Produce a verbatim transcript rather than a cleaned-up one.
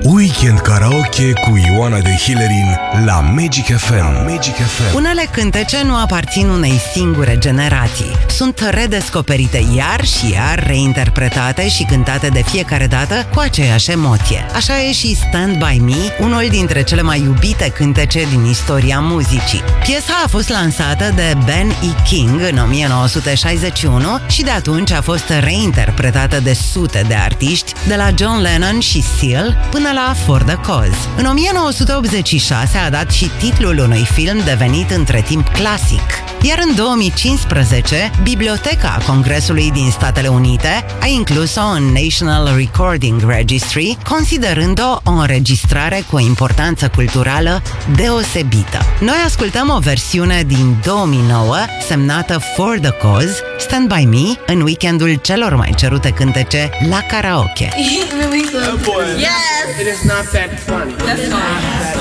Weekend Karaoke cu Ioana de Hillerin la Magic F M. Magic F M. Unele cântece nu aparțin unei singure generații. Sunt redescoperite iar și iar, reinterpretate și cântate de fiecare dată cu aceeași emoție. Așa e și Stand By Me, unul dintre cele mai iubite cântece din istoria muzicii. Piesa a fost lansată de Ben E. King în o mie nouă sute șaizeci și unu și de atunci a fost reinterpretată de sute de artiști, de la John Lennon și Seal până la For the Cause. În o mie nouă sute optzeci și șase a dat și titlul unui film devenit între timp clasic. Iar în două mii cincisprezece, Biblioteca Congresului din Statele Unite a inclus-o în National Recording Registry, considerând-o o înregistrare cu o importanță culturală deosebită. Noi ascultăm o versiune din două mii nouă, semnată For the Cause, Stand By Me, în weekendul celor mai cerute cântece la karaoke. Yes! It is not that funny. That's fine.